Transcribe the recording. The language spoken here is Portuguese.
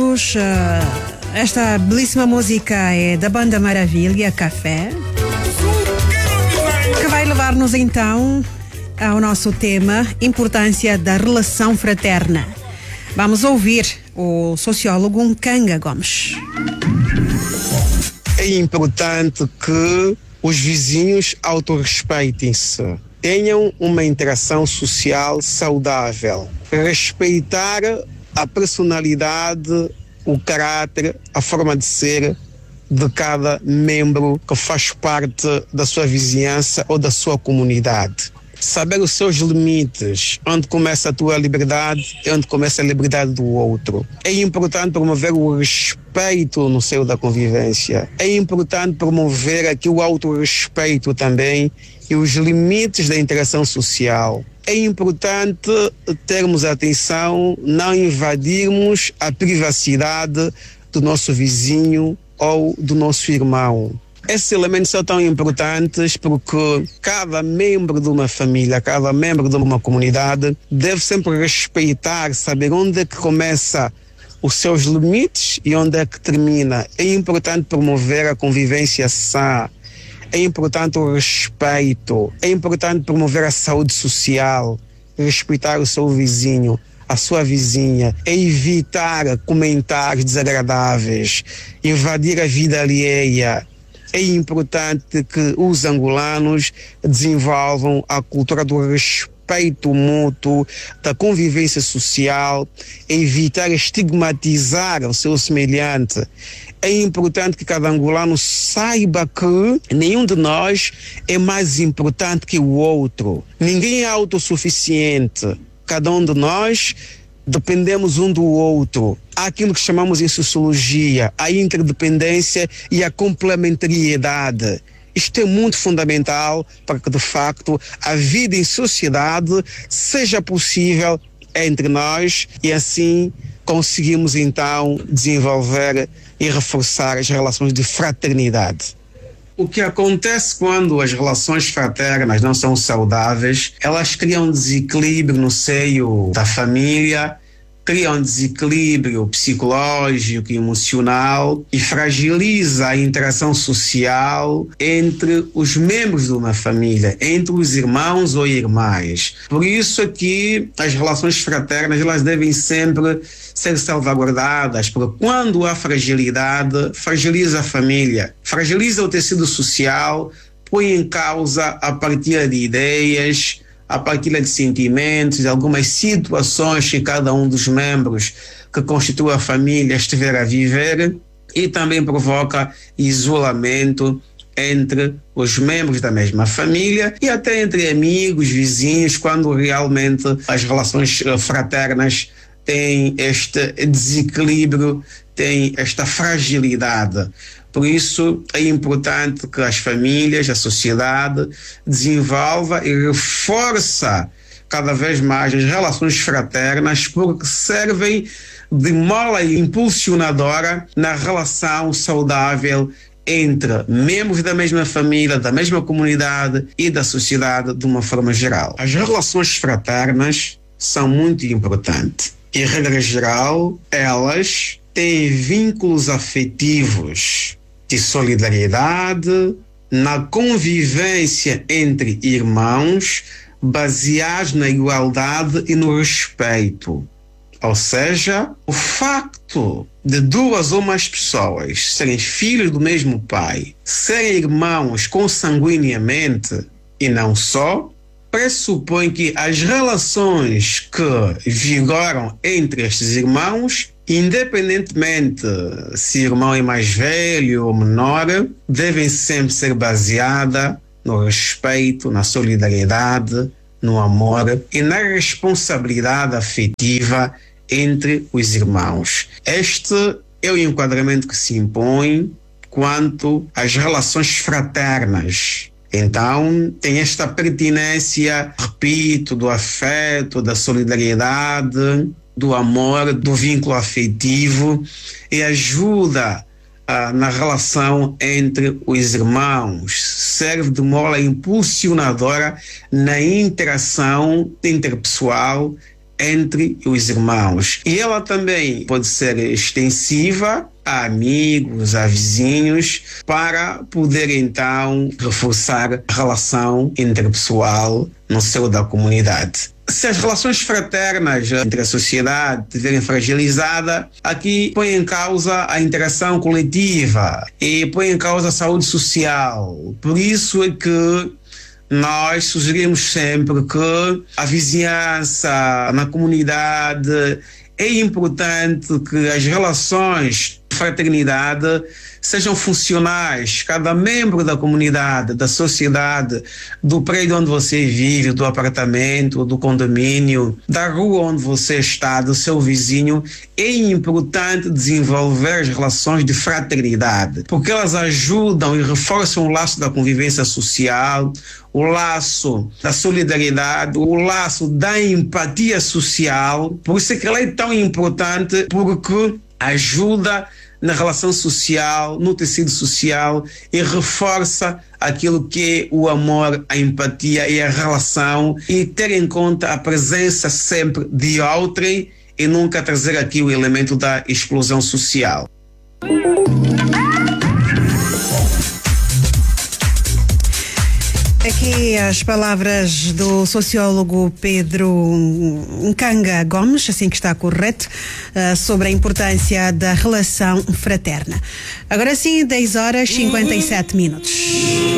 ouvimos esta belíssima música é da Banda Maravilha, Café, que vai levar-nos então ao nosso tema, importância da relação fraterna. Vamos ouvir o sociólogo Nkanga Gomes. É importante que os vizinhos autorrespeitem-se, tenham uma interação social saudável, respeitar a personalidade, o caráter, a forma de ser de cada membro que faz parte da sua vizinhança ou da sua comunidade. Saber os seus limites, onde começa a tua liberdade e onde começa a liberdade do outro. É importante promover o respeito no seio da convivência. É importante promover aqui o autorrespeito também e os limites da interação social. É importante termos atenção, não invadirmos a privacidade do nosso vizinho ou do nosso irmão. Esses elementos são tão importantes porque cada membro de uma família, cada membro de uma comunidade deve sempre respeitar, saber onde é que começa os seus limites e onde é que termina. É importante promover a convivência sã, é importante o respeito, é importante promover a saúde social, respeitar o seu vizinho, a sua vizinha, é evitar comentários desagradáveis, invadir a vida alheia. É importante que os angolanos desenvolvam a cultura do respeito mútuo, da convivência social, evitar estigmatizar o seu semelhante. É importante que cada angolano saiba que nenhum de nós é mais importante que o outro. Ninguém é autossuficiente. Cada um de nós dependemos um do outro. Há aquilo que chamamos em sociologia, a interdependência e a complementariedade. Isto é muito fundamental para que, de facto, a vida em sociedade seja possível entre nós e assim conseguimos, então, desenvolver e reforçar as relações de fraternidade. O que acontece quando as relações fraternas não são saudáveis, elas criam desequilíbrio no seio da família, criam desequilíbrio psicológico e emocional e fragiliza a interação social entre os membros de uma família, entre os irmãos ou irmãs. Por isso aqui as relações fraternas elas devem sempre ser salvaguardadas, porque quando há fragilidade, fragiliza a família, fragiliza o tecido social, põe em causa a partilha de ideias, a partilha de sentimentos, de algumas situações que cada um dos membros que constitui a família estiver a viver e também provoca isolamento entre os membros da mesma família e até entre amigos, vizinhos, quando realmente as relações fraternas têm este desequilíbrio, têm esta fragilidade. Por isso, é importante que as famílias, a sociedade, desenvolva e reforça cada vez mais as relações fraternas, porque servem de mola impulsionadora na relação saudável entre membros da mesma família, da mesma comunidade e da sociedade de uma forma geral. As relações fraternas são muito importantes e, regra geral, elas têm vínculos afetivos de solidariedade, na convivência entre irmãos, baseados na igualdade e no respeito. Ou seja, o facto de duas ou mais pessoas serem filhos do mesmo pai, serem irmãos consanguineamente e não só, pressupõe que as relações que vigoram entre estes irmãos, independentemente se o irmão é mais velho ou menor, devem sempre ser baseadas no respeito, na solidariedade, no amor e na responsabilidade afetiva entre os irmãos. Este é o enquadramento que se impõe quanto às relações fraternas. Então, tem esta pertinência, repito, do afeto, da solidariedade, do amor, do vínculo afetivo e ajuda na relação entre os irmãos. Serve de mola impulsionadora na interação interpessoal entre os irmãos. E ela também pode ser extensiva a amigos, a vizinhos, para poder então reforçar a relação interpessoal no seio da comunidade. Se as relações fraternas entre a sociedade estiverem fragilizadas, aqui põe em causa a interação coletiva e põe em causa a saúde social. Por isso é que nós sugerimos sempre que a vizinhança, na comunidade, é importante que as relações de fraternidade sejam funcionais. Cada membro da comunidade, da sociedade, do prédio onde você vive, do apartamento, do condomínio, da rua onde você está, do seu vizinho, é importante desenvolver as relações de fraternidade, porque elas ajudam e reforçam o laço da convivência social, o laço da solidariedade, o laço da empatia social. Por isso é que ela é tão importante, porque ajuda na relação social, no tecido social, e reforça aquilo que é o amor, a empatia e a relação, e ter em conta a presença sempre de outrem e nunca trazer aqui o elemento da explosão social. Aqui as palavras do sociólogo Pedro Nkanga Gomes, assim que está correto, sobre a importância da relação fraterna. Agora sim, 10 horas e 57 minutos.